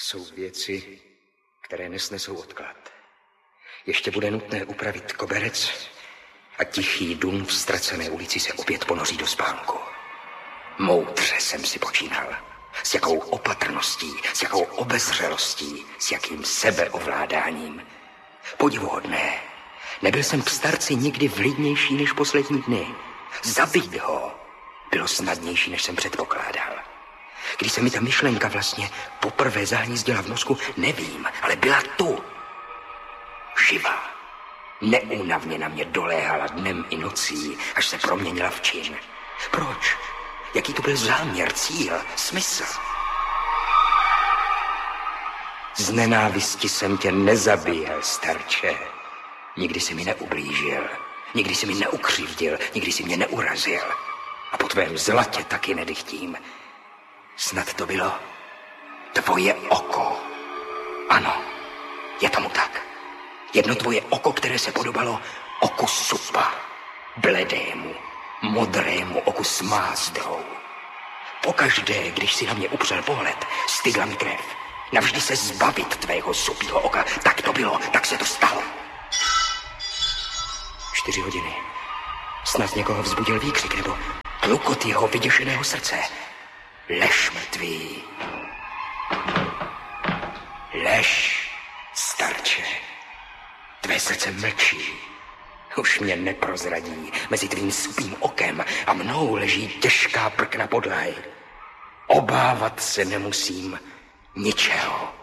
Jsou věci, které nesnesou odklad. Ještě bude nutné upravit koberec a tichý dům v ztracené ulici se opět ponoří do spánku. Moudře jsem si počínal. S jakou opatrností, s jakou obezřelostí, s jakým sebeovládáním. Podivuhodné. Nebyl jsem k starci nikdy vlídnější než poslední dny. Zabít ho bylo snadnější, než jsem předpokládal. Když se mi ta myšlenka vlastně poprvé zahnízdila v mozku, nevím, ale byla tu. Živá. Neúnavně na mě doléhala dnem i nocí, až se proměnila v čin. Proč? Jaký to byl záměr, cíl, smysl? Z nenávisti jsem tě nezabíjel, starče. Nikdy si mi neublížil, nikdy si mi neukřivdil, nikdy si mě neurazil. A po tvém zlatě taky nedychtím. Snad to bylo tvoje oko. Ano, je tomu tak. Jedno tvoje oko, které se podobalo oku supa. Bledému, modrému oku s mázdou. Pokaždé, když si na mě upřel pohled, stygla mi krev. Navždy se zbavit tvého supího oka. Tak to bylo, tak se to stalo. 4 hodiny. Snad někoho vzbudil výkřik nebo tlukot jeho vyděšeného srdce. Lež mrtvý. Lež, starče. Tvé srdce mlčí. Už mě neprozradí. Mezi tvým supým okem a mnou leží těžká prkna podlahy. Obávat se nemusím ničeho.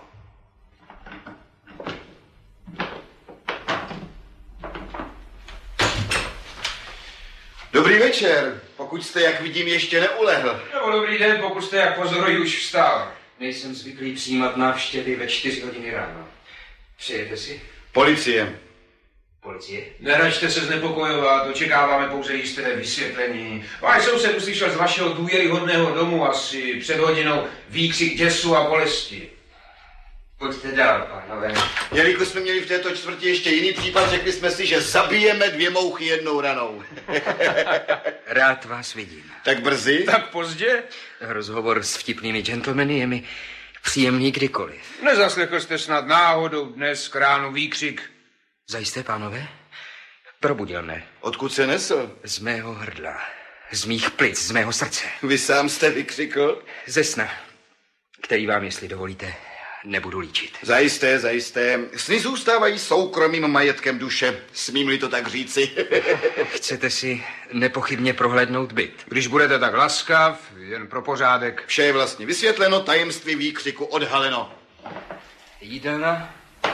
Dobrý večer, pokud jste, jak vidím, ještě neulehl. Nebo dobrý den, pokud jste, jak pozoruji, už vstal. Nejsem zvyklý přijímat návštěvy ve 4 hodiny ráno. Přejete si? Policie. Policie? Neračte se znepokojovat, očekáváme pouze jisté vysvětlení. Váš soused uslyšel z vašeho důvěryhodného domu asi před hodinou výkřik děsu a bolesti. Pojďte dál, pánové. Jelikož jsme měli v této čtvrti ještě jiný případ, řekli jsme si, že zabijeme 2 mouchy jednou ranou. Rád vás vidím. Tak brzy? Tak pozdě? Rozhovor s vtipnými gentlemany je mi příjemný kdykoliv. Nezaslechl jste snad náhodou dnes k ránu výkřik? Zajisté, pánové? Probudil mne. Odkud se nesl? Z mého hrdla, z mých plic, z mého srdce. Vy sám jste vykřikl? Ze sna, který vám, jestli dovolíte, nebudu líčit. Zajisté, zajisté. Sny zůstávají soukromým majetkem duše, smím-li to tak říci. Chcete si nepochybně prohlédnout byt? Když budete tak laskav, jen pro pořádek. Vše je vlastně vysvětleno, tajemství výkřiku odhaleno. Jídelna,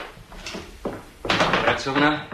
pracovna,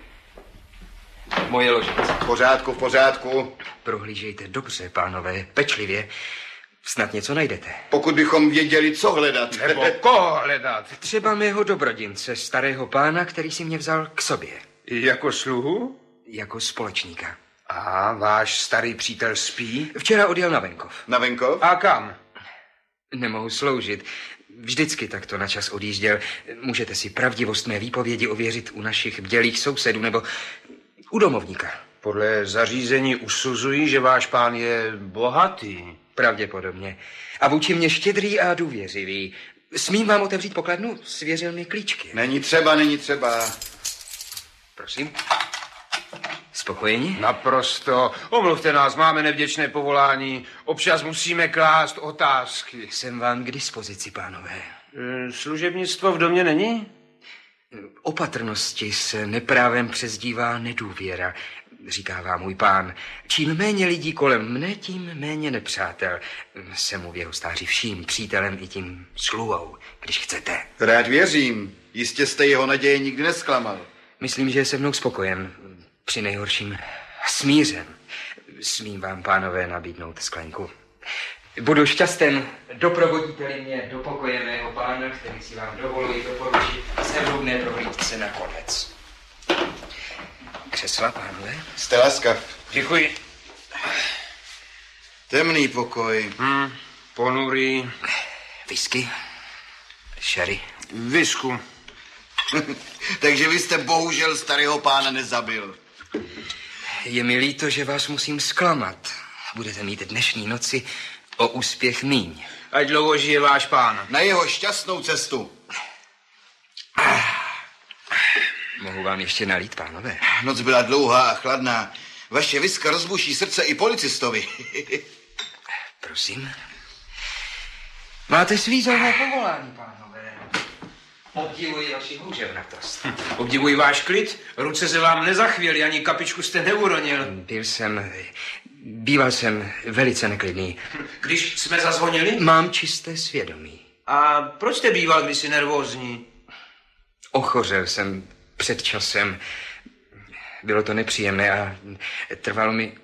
moje ložice. V pořádku, v pořádku. Prohlížejte dobře, pánové, pečlivě. Snad něco najdete. Pokud bychom věděli, co hledat. Nebo koho hledat? Třeba mého dobrodince, starého pána, který si mě vzal k sobě. Jako sluhu? Jako společníka. A váš starý přítel spí? Včera odjel na venkov. Na venkov? A kam? Nemohu sloužit. Vždycky takto na čas odjížděl. Můžete si pravdivost mé výpovědi ověřit u našich bdělých sousedů nebo u domovníka. Podle zařízení usuzují, že váš pán je bohatý. Pravděpodobně. A vůči mě štědrý a důvěřivý. Smím vám otevřít pokladnu? Svěřil mi klíčky. Není třeba, není třeba. Prosím. Spokojeni? Naprosto. Omluvte nás, máme nevděčné povolání. Občas musíme klást otázky. Jsem vám k dispozici, pánové. Služebnictvo v domě není? Opatrnosti se neprávem přezdívá nedůvěra, říkává můj pán. Čím méně lidí kolem mne, tím méně nepřátel. Jsem mu v jeho stáří vším přítelem i tím sluhou, když chcete. Rád věřím. Jistě jste jeho naděje nikdy nesklamal. Myslím, že je se mnou spokojen. Při nejhorším smířen. Smím vám, pánové, nabídnout sklenku. Budu šťasten, doprovodíte-li mě do pokoje mého pána, který si vám dovoluji doporučit zevrubné prohlídce na konec. Křesla, pánové? Jste laskav. Děkuji. Temný pokoj. Ponurý. Whisky? Sherry? Visku. Takže vy jste bohužel starého pána nezabil. Je mi líto, že vás musím zklamat. Budete mít dnešní noci O úspěch míň. Ať dlouho žije váš pán. Na jeho šťastnou cestu. Mohu vám ještě nalít, pánové? Noc byla dlouhá a chladná. Vaše viska rozbuší srdce i policistovi. Prosím. Máte svízelné povolání, pánové. Obdivuji vaši houževnatost. Obdivuji váš klid. Ruce se vám nezachvěly, ani kapičku jste neuronil. Býval jsem velice neklidný. Když jsme zazvonili? Mám čisté svědomí. A proč jste býval kdysi nervózní? Ochořel jsem před časem. Bylo to nepříjemné a trvalo mi...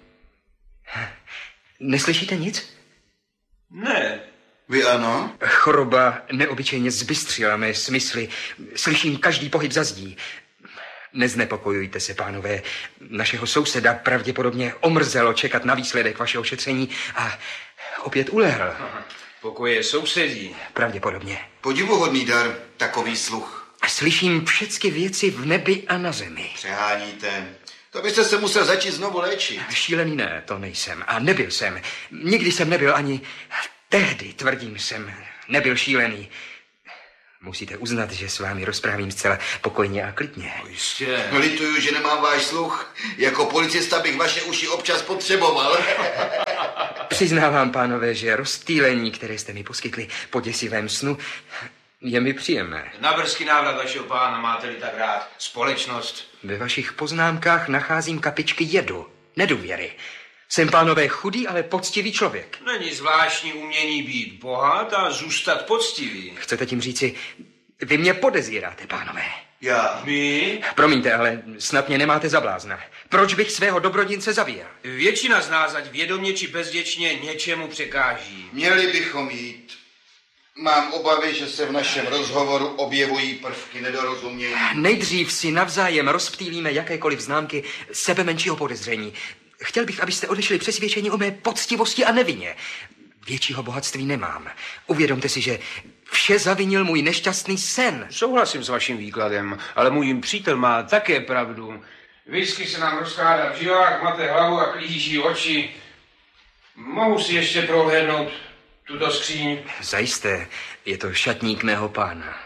Neslyšíte nic? Ne. Vy ano? Choroba neobyčejně zbystřila mé smysly. Slyším každý pohyb za zdí. Neznepokojujte se, pánové. Našeho souseda pravděpodobně omrzelo čekat na výsledek vašeho šetření a opět ulehl. Pokoje sousedí. Pravděpodobně. Podivuhodný dar, takový sluch. Slyším všechny věci v nebi a na zemi. Přeháníte. To byste se musel začít znovu léčit. Šílený ne, to nejsem. A nebyl jsem. Nikdy jsem nebyl ani... Tehdy, tvrdím, jsem nebyl šílený. Musíte uznat, že s vámi rozprávím zcela pokojně a klidně. Jistě. Lituju, že nemám váš sluch. Jako policista bych vaše uši občas potřeboval. Přiznávám, pánové, že rozptýlení, které jste mi poskytli po děsivém snu, je mi příjemné. Na brzký návrat vašeho pána, máte-li tak rád společnost. Ve vašich poznámkách nacházím kapičky jedu, nedůvěry. Jsem, pánové, chudý, ale poctivý člověk. Není zvláštní umění být bohat a zůstat poctivý. Chcete tím říci, vy mě podezíráte, pánové? Já. My? Promiňte, ale snad mě nemáte za blázna. Proč bych svého dobrodince zabíjel? Většina z nás, ať vědomě či bezděčně, něčemu překáží. Měli bychom jít. Mám obavy, že se v našem rozhovoru objevují prvky nedorozumění. Nejdřív si navzájem rozptýlíme jakékoliv známky sebe menšího podezření. Chtěl bych, abyste odešli přesvědčení o mé poctivosti a nevině. Většího bohatství nemám. Uvědomte si, že vše zavinil můj nešťastný sen. Souhlasím s vaším výkladem, ale můj přítel má také pravdu. Whisky se nám rozkládá v žilách, máte hlavu a klíží oči. Mohu si ještě prohlédnout tuto skříň? Zajisté, je to šatník mého pána.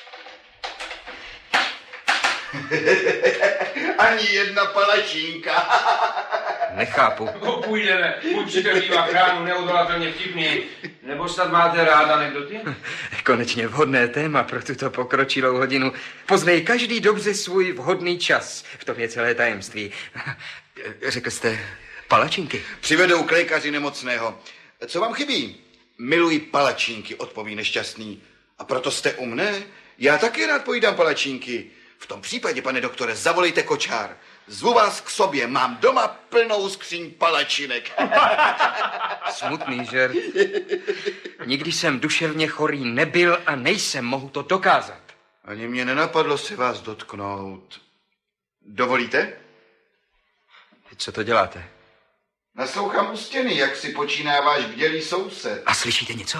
Ani jedna palačinka. Nechápu. Půjdeme. Můj přítel bývá kránu neodolatelně vtipný. Nebo snad máte rád anekdoty? Konečně vhodné téma pro tuto pokročilou hodinu. Poznej každý dobře svůj vhodný čas. V tom je celé tajemství. Řekl jste palačinky? Přivedou k lékaři nemocného. Co vám chybí? Miluji palačinky, odpoví nešťastný. A proto jste u mne? Já taky rád pojídám palačinky. V tom případě, pane doktore, zavolejte kočár. Zvu vás k sobě, mám doma plnou skříň palačinek. Smutný žert. Nikdy jsem duševně chorý nebyl a nejsem, mohu to dokázat. Ani mě nenapadlo se vás dotknout. Dovolíte? Co to děláte? Naslouchám u stěny, jak si počíná váš bdělý soused. A slyšíte něco?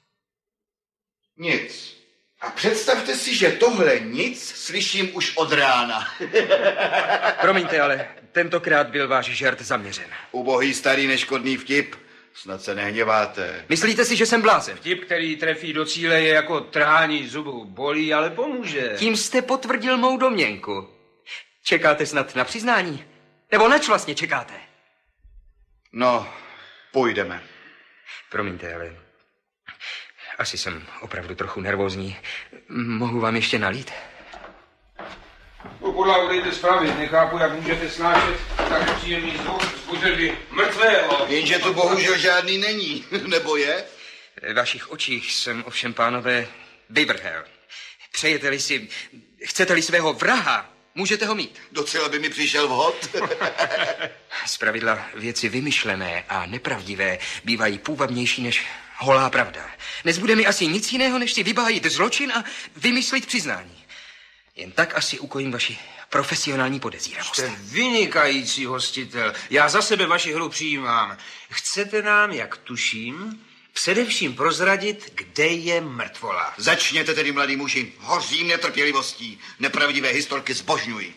Nic. A představte si, že tohle nic slyším už od rána. Promiňte, ale tentokrát byl váš žert zaměřen. Ubohý starý neškodný vtip. Snad se nehněváte. Myslíte si, že jsem blázen? Vtip, který trefí do cíle, je jako trhání zubů. Bolí, ale pomůže. Tím jste potvrdil mou domněnku. Čekáte snad na přiznání? Nebo nač vlastně čekáte? No, půjdeme. Promiňte, ale asi jsem opravdu trochu nervózní. Mohu vám ještě nalít? Podlahu dejte spravit, nechápu, jak můžete snášet tak příjemný zvuk z butelky mrtvého. Jenže tu bohužel žádný není, nebo je? V vašich očích jsem ovšem, pánové, vyvrhel. Přejete-li si, chcete-li svého vraha, můžete ho mít. Docela by mi přišel vhod. Zpravidla věci vymyšlené a nepravdivé bývají půvabnější než holá pravda. Nezbude mi asi nic jiného, než si vybájit zločin a vymyslit přiznání. Jen tak asi ukojím vaši profesionální podezíravost. Jste vynikající hostitel. Já za sebe vaši hru přijímám. Chcete nám, jak tuším, především prozradit, kde je mrtvola. Začněte tedy, mladí muži. Hořím netrpělivostí. Nepravdivé historky zbožňuji.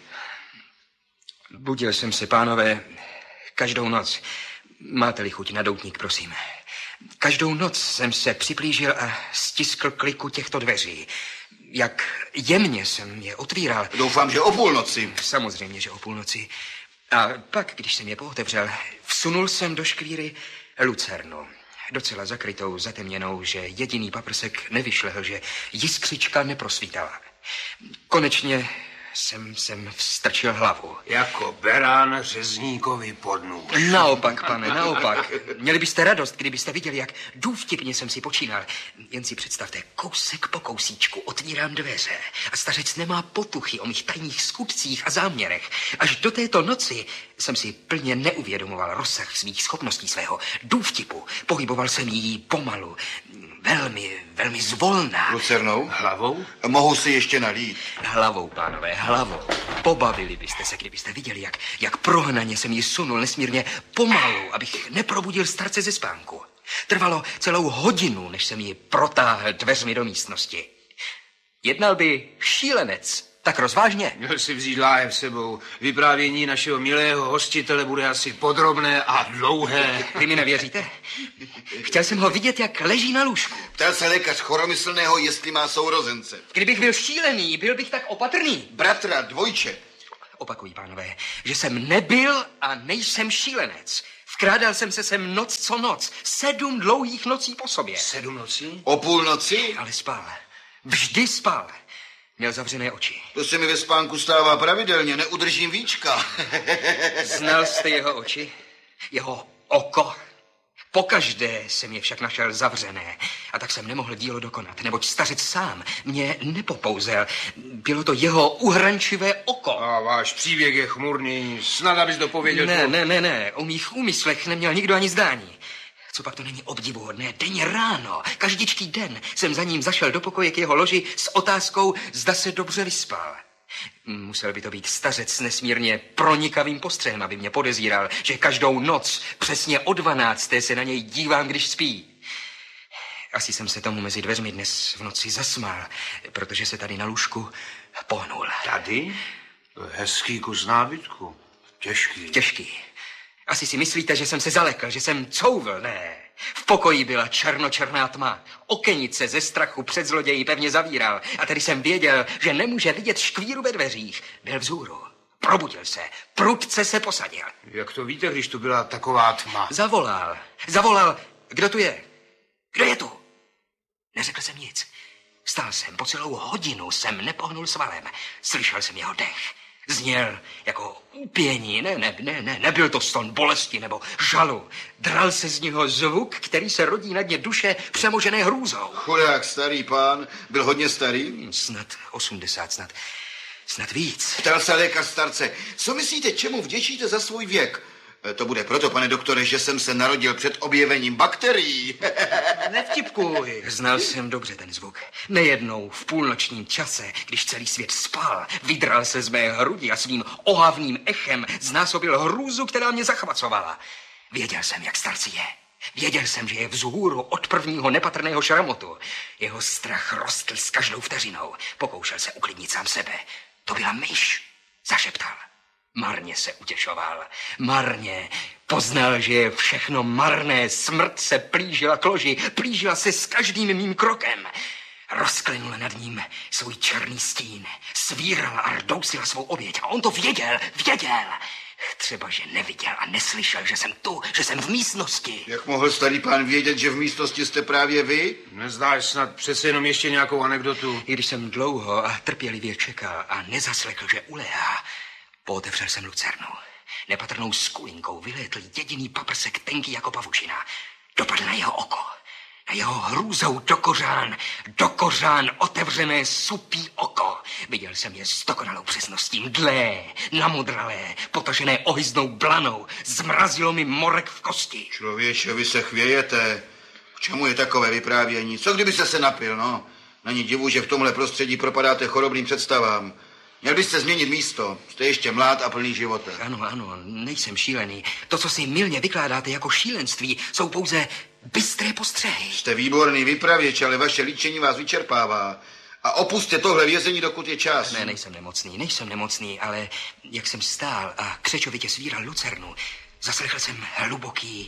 Budil jsem se, pánové, každou noc. Máte-li chuť na doutník, prosím. Každou noc jsem se přiblížil a stiskl kliku těchto dveří. Jak jemně jsem je otvíral. Doufám, že o půlnoci. Samozřejmě, že o půlnoci. A pak, když jsem je pootevřel, vsunul jsem do škvíry lucernu. Docela zakrytou, zatemněnou, že jediný paprsek nevyšlehl, že jiskřička neprosvítala. Konečně jsem vstrčil hlavu. Jako berán řezníkovi pod nůž. Naopak, pane, naopak. Měli byste radost, kdybyste viděli, jak důvtipně jsem si počínal. Jen si představte, kousek po kousíčku otvírám dveře a stařec nemá potuchy o mých tajných skutcích a záměrech. Až do této noci jsem si plně neuvědomoval rozsah svých schopností, svého důvtipu. Pohyboval jsem jí pomalu, velmi zvolna. Lucernou? Hlavou? Mohu si ještě nalít. Hlavou, pánové, hlavou. Pobavili byste se, kdybyste viděli, jak prohnaně jsem ji sunul nesmírně pomalu, abych neprobudil starce ze spánku. Trvalo celou hodinu, než jsem ji protáhl dveřmi do místnosti. Jednal by šílenec, tak rozvážně. Měl si vzít láhev sebou. Vyprávění našeho milého hostitele bude asi podrobné a dlouhé. Vy mi nevěříte? Chtěl jsem ho vidět, jak leží na lůžku. Ptal se lékař choromyslného, jestli má sourozence. Kdybych byl šílený, byl bych tak opatrný. Bratra, dvojče. Opakuji, pánové, že jsem nebyl a nejsem šílenec. Vkrádal jsem se sem noc co noc. 7 dlouhých nocí po sobě. 7 nocí? O půlnoci? Ale spal. Vždy spal. Měl zavřené oči. To se mi ve spánku stává pravidelně, neudržím víčka. Znal jste jeho oči? Jeho oko? Pokaždé jsem je však našel zavřené a tak jsem nemohl dílo dokonat, neboť stařec sám mě nepopouzel. Bylo to jeho uhrančivé oko. A váš příběh je chmurný, snad abys dopověděl. Ne, o mých úmyslech neměl nikdo ani zdání. Co pak to není obdivuhodné? Denně ráno, každičký den jsem za ním zašel do pokoje k jeho loži s otázkou, zda se dobře vyspal. Musel by to být stařec s nesmírně pronikavým postřehem, aby mě podezíral, že každou noc přesně o 12. se na něj dívám, když spí. Asi jsem se tomu mezi dveřmi dnes v noci zasmál, protože se tady na lůžku pohnul. Tady? Hezký kus nábytku. Těžký. Asi si myslíte, že jsem se zalekl, že jsem couvl? Ne. V pokoji byla černočerná tma. Okenice ze strachu před zloději pevně zavíral. A tedy jsem věděl, že nemůže vidět škvíru ve dveřích. Byl vzhůru. Probudil se. Prudce se posadil. Jak to víte, když tu byla taková tma? Zavolal. Kdo tu je? Kdo je tu? Neřekl jsem nic. Stál jsem. Po celou hodinu jsem nepohnul svalem. Slyšel jsem jeho dech. Zněl jako úpění. Nebyl to ston bolesti nebo žalu. Dral se z něho zvuk, který se rodí na dně duše přemožené hrůzou. Chudák starý pán, byl hodně starý? Snad 80, snad víc. Ptal se lékař starce, co myslíte, čemu vděčíte za svůj věk? To bude proto, pane doktore, že jsem se narodil před objevením bakterií. Nevtipkuj. Znal jsem dobře ten zvuk. Nejednou v půlnočním čase, když celý svět spal, vydral se z mé hrudi a svým ohavným echem znásobil hrůzu, která mě zachvacovala. Věděl jsem, jak starci je. Věděl jsem, že je vzhůru od prvního nepatrného šramotu. Jeho strach rostl s každou vteřinou. Pokoušel se uklidnit sám sebe. To byla myš, zašeptal. Marně se utěšoval. Marně poznal, že je všechno marné. Smrt se plížila k loži. Plížila se s každým mým krokem. Rozklenula nad ním svůj černý stín. Svírala a rdousila svou oběť. A on to věděl. Třeba, že neviděl a neslyšel, že jsem tu, že jsem v místnosti. Jak mohl starý pán vědět, že v místnosti jste právě vy? Neznáš snad přece jenom ještě nějakou anekdotu? I když jsem dlouho a trpělivě čekal a nezaslekl, že uléhá, pootevřel jsem lucernu. Nepatrnou skulinkou vylétl jediný paprsek tenký jako pavučina. Dopadl na jeho oko. Na jeho hrůzou do kořán otevřené supí oko. Viděl jsem je s dokonalou přesností, mdlé, namodralé, potažené ohyznou blanou. Zmrazilo mi morek v kosti. Člověče, vy se chvějete. K čemu je takové vyprávění? Co kdybyste se napil, no? Není divu, že v tomhle prostředí propadáte chorobným představám. Měl byste změnit místo. Jste ještě mlád a plný života. Ano, nejsem šílený. To, co si mylně vykládáte jako šílenství, jsou pouze bystré postřehy. Jste výborný vypravěč, ale vaše líčení vás vyčerpává. A opuste tohle vězení, dokud je čas. Ne, nejsem nemocný, ale jak jsem stál a křečovitě svíral lucernu, zaslechl jsem hluboký,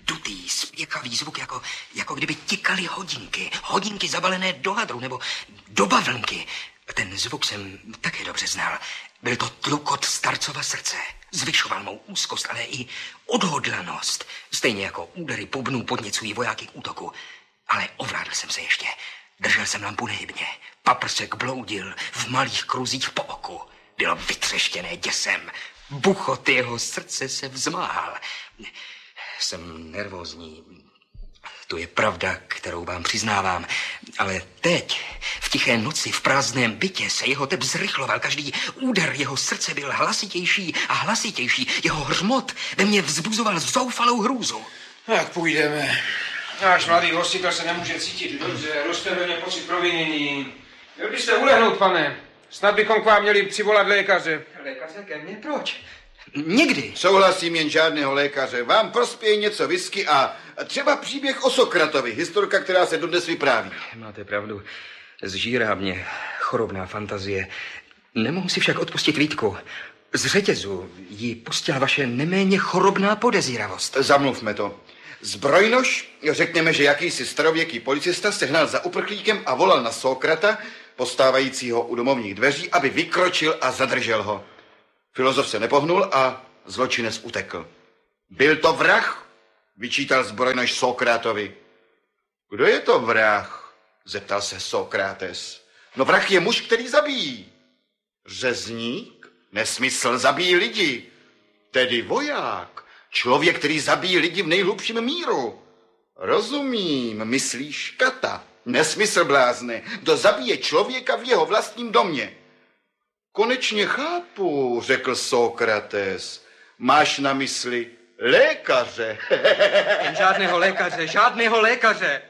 dutý, spěkavý zvuk, jako kdyby tikaly hodinky. Hodinky zabalené do hadru nebo do bavlnky. Ten zvuk jsem také dobře znal. Byl to tlukot starcova srdce. Zvyšoval mou úzkost, ale i odhodlanost. Stejně jako údery bubnů podněcují vojáky k útoku. Ale ovládl jsem se ještě. Držel jsem lampu nehybně. Paprsek bloudil v malých kruzích po oku. Bylo vytřeštěné děsem. Buchot jeho srdce se vzmáhal. Jsem nervózní. To je pravda, kterou vám přiznávám. Ale teď, v tiché noci, v prázdném bytě, se jeho tep zrychloval. Každý úder jeho srdce byl hlasitější a hlasitější. Jeho hřmot ve mně vzbuzoval zoufalou hrůzu. Tak půjdeme. Náš mladý hostitel se nemůže cítit dobře. Roste ve mně pocit provinění. Měl byste ulehnout, pane. Snad bychom k vám měli přivolat lékaře. Lékaře ke mně? Proč? Nikdy. Souhlasím, jen žádného lékaře. Vám prospěje něco whisky a třeba příběh o Sokratovi, historka, která se dodnes vypráví. Máte pravdu. Zžírá mě chorobná fantazie. Nemohu si však odpustit výtku. Z řetězu jí pustila vaše neméně chorobná podezíravost. Zamluvme to. Zbrojnož, řekněme, že jakýsi starověký policista sehnal za uprchlíkem a volal na Sokrata, postávajícího u domovních dveří, aby vykročil a zadržel ho. Filozof se nepohnul a zločinec utekl. Byl to vrah? Vyčítal zbrojnož Sokratovi. Kdo je to vrah? Zeptal se Sokrates. No vrah je muž, který zabíjí. Řezník? Nesmysl, zabíjí lidi. Tedy voják. Člověk, který zabíjí lidi v nejhlubším míru. Rozumím, myslíš kata. Nesmysl, blázne. Kdo zabije člověka v jeho vlastním domě. Konečně chápu, řekl Sokrates. Máš na mysli lékaře. Žádného lékaře.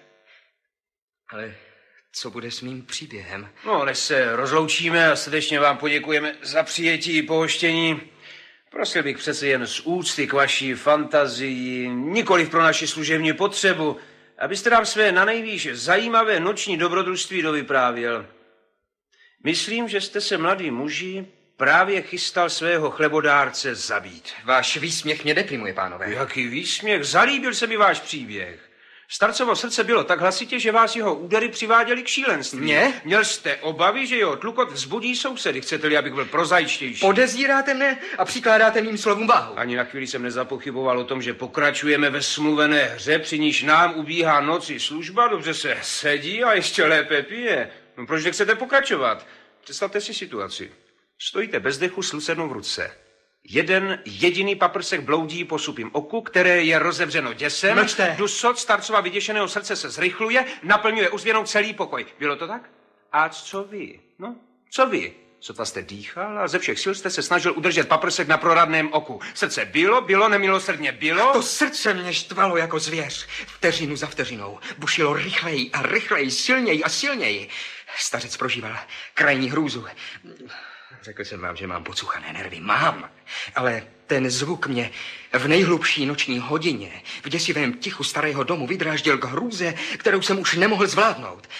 Ale co bude s mým příběhem? No, než se rozloučíme a srdečně vám poděkujeme za přijetí i pohoštění, prosil bych přece jen z úcty k vaší fantazii, nikoliv pro naši služební potřebu, abyste nám své nanejvýš zajímavé noční dobrodružství dovyprávěl. Myslím, že jste se, mladý muži, právě chystal svého chlebodárce zabít. Váš výsměch mě deprimuje, pánové. Jaký výsměch? Zalíbil se mi váš příběh. Starcovo srdce bylo tak hlasitě, že vás jeho údery přiváděly k šílenství. Mě? Měl jste obavy, že jeho tlukot vzbudí sousedy. Chcete-li, abych byl prozaičtější? Podezíráte mne a přikládáte mým slovům váhu. Ani na chvíli jsem nezapochyboval o tom, že pokračujeme ve smluvené hře, při níž nám ubíhá noci služba, dobře se sedí a ještě lépe pije. No proč nechcete pokračovat? Představte si situaci. Stojíte bez dechu s lucernou v ruce. Jeden jediný paprsek bloudí po supím oku, které je rozevřeno děsem. Mlčte. Dusot starcova vyděšeného srdce se zrychluje, naplňuje uzvěnou celý pokoj. Bylo to tak? A co vy? No, co vy? Sotva jste dýchal a ze všech sil jste se snažil udržet paprsek na proradném oku. Srdce bylo, nemilosrdně bylo. To srdce mě štvalo jako zvěř. Vteřinu za vteřinou. Bušilo rychleji a rychleji, silněji a silněji. Stařec prožíval krajní hrůzu. Řekl jsem vám, že mám pocuchané nervy. Mám. Ale ten zvuk mě v nejhlubší noční hodině v děsivém tichu starého domu vydráždil k hrůze, kterou jsem už nemohl zvládnout.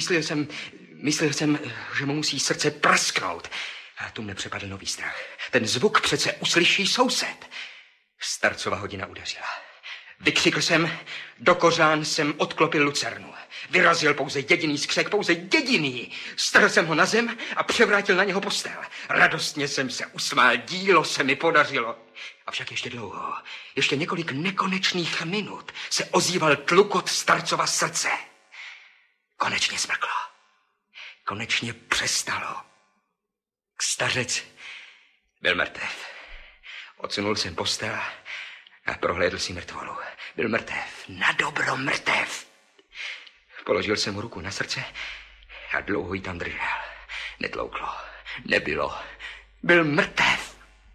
Myslel jsem, že mu musí srdce prasknout. A tu mne přepadl nový strach. Ten zvuk přece uslyší soused. Starcova hodina udeřila. Vykřikl jsem, do kořán jsem odklopil lucernu. Vyrazil pouze jediný skřek, pouze jediný. Strhl jsem ho na zem a převrátil na něho postel. Radostně jsem se usmál, dílo se mi podařilo. Avšak ještě dlouho, ještě několik nekonečných minut se ozýval tlukot starcova srdce. Konečně smrklo. Konečně přestalo. Stařec byl mrtev. Odsunul jsem postel a prohlédl si mrtvolu. Byl mrtev, nadobro mrtev. Položil jsem mu ruku na srdce a dlouho ji tam držel. Netlouklo, nebylo. Byl mrtev.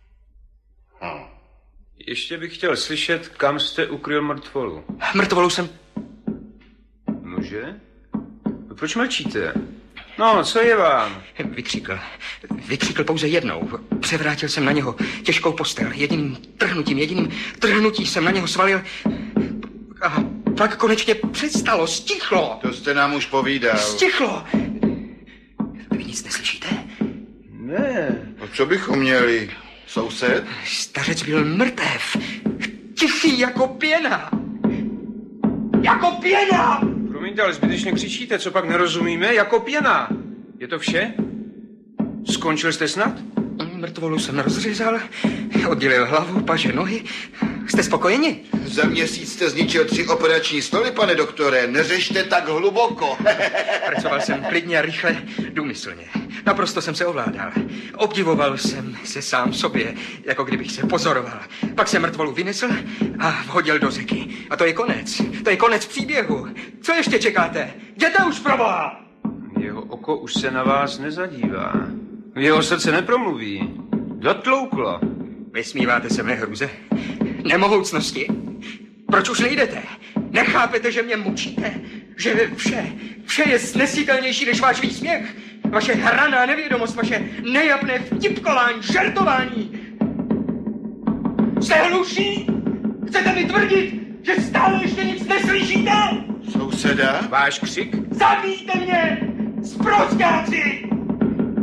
Ještě bych chtěl slyšet, kam jste ukryl mrtvolu. Mrtvolu jsem... Nože? Proč mlčíte? No, co je vám? Vykřikl pouze jednou. Převrátil jsem na něho těžkou postel. Jediným trhnutím jsem na něho svalil a pak konečně přestalo, stichlo. To jste nám už povídal. Stichlo. Vy nic neslyšíte? Ne. No co bychom měli? Soused? Stařec byl mrtev. Tichý jako pěna. Jako pěna! Promiňte, ale zbytečně křičíte, co pak nerozumíme? Jako pěna. Je to vše? Skončil jste snad? Mrtvolu jsem rozřezal, oddělil hlavu, paže, nohy. Jste spokojeni? Za měsíc jste zničil 3 operační stoly, pane doktore. Neřešte tak hluboko. Pracoval jsem klidně a rychle, důmyslně. Naprosto jsem se ovládal. Obdivoval jsem se sám sobě, jako kdybych se pozoroval. Pak jsem mrtvolu vynesl a vhodil do řeky. A to je konec. To je konec příběhu. Co ještě čekáte? Jděte už, proboha! Jeho oko už se na vás nezadívá. Jeho srdce nepromluví. Dotlouklo. Vysmíváte se mé hruze? Nemohoucnosti? Proč už nejdete? Nechápete, že mě mučíte? Že vše je snesitelnější než váš výsměch? Vaše hraná nevědomost, vaše nejapné vtipkování, žertování. Jste hluší? Chcete mi tvrdit, že stále ještě nic neslyšíte? Souseda? Váš křik? Zabijte mě! Sprosťáci!